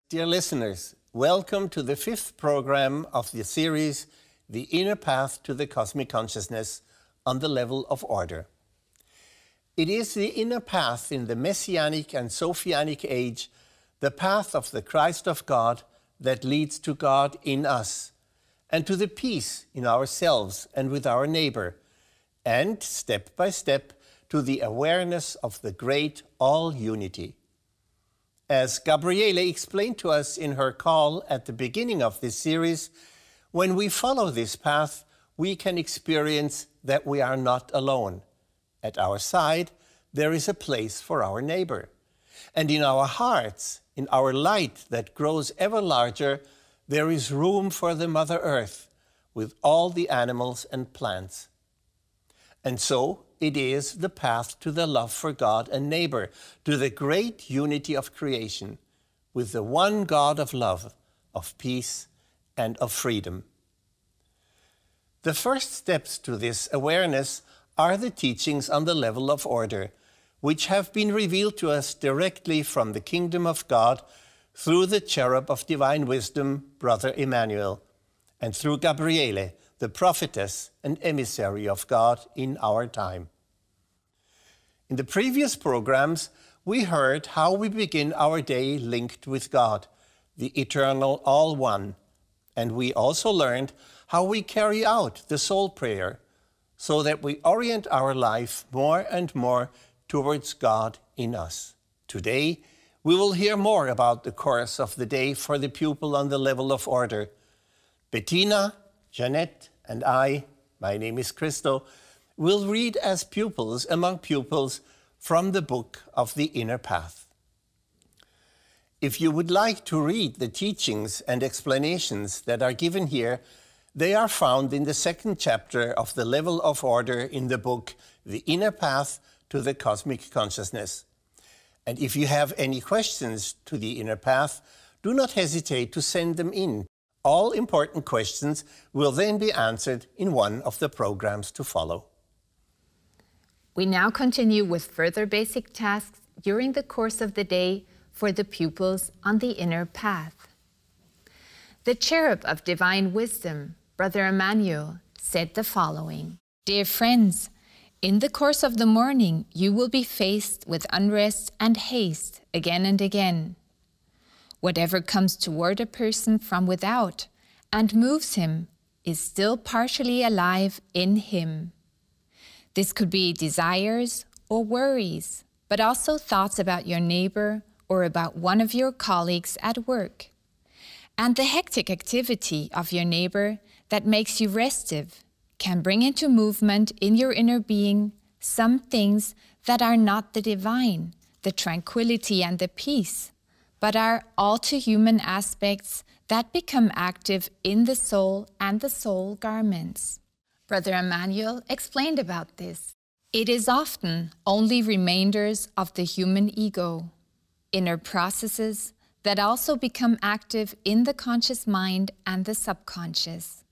Dear listeners, welcome to the fifth program of the series, The Inner Path to the Cosmic Consciousness on the Level of Order. It is the inner path in the Messianic and Sophianic age, the path of the Christ of God that leads to God in us, and to the peace in ourselves and with our neighbor, and step by step to the awareness of the great all-unity. As Gabriele explained to us in her call at the beginning of this series, when we follow this path, we can experience that we are not alone. At our side, there is a place for our neighbor. And in our hearts, in our light that grows ever larger, there is room for the Mother Earth, with all the animals and plants. And so, it is the path to the love for God and neighbor, to the great unity of creation, with the one God of love, of peace, and of freedom. The first steps to this awareness are the teachings on the level of order, which have been revealed to us directly from the kingdom of God through the cherub of divine wisdom, Brother Emmanuel, and through Gabriele, the prophetess and emissary of God in our time. In the previous programs, we heard how we begin our day linked with God, the eternal All-One, and we also learned how we carry out the soul prayer so that we orient our life more and more towards God in us. Today, we will hear more about the course of the day for the pupil on the level of order. Bettina, Jeanette, and I, my name is Christo, will read as pupils among pupils from the book of the Inner Path. If you would like to read the teachings and explanations that are given here, they are found in the second chapter of the Level of Order in the book, The Inner Path to the Cosmic Consciousness. And if you have any questions to the Inner Path, do not hesitate to send them in. All important questions will then be answered in one of the programs to follow. We now continue with further basic tasks during the course of the day for the pupils on the Inner Path. The cherub of divine wisdom, Brother Emmanuel, said the following: Dear friends, in the course of the morning you will be faced with unrest and haste again and again. Whatever comes toward a person from without and moves him is still partially alive in him. This could be desires or worries, but also thoughts about your neighbor or about one of your colleagues at work. And the hectic activity of your neighbor that makes you restive can bring into movement in your inner being some things that are not the divine, the tranquility and the peace, but are all too human aspects that become active in the soul and the soul garments. Brother Emmanuel explained about this. It is often only remainders of the human ego, inner processes that also become active in the conscious mind and the subconscious.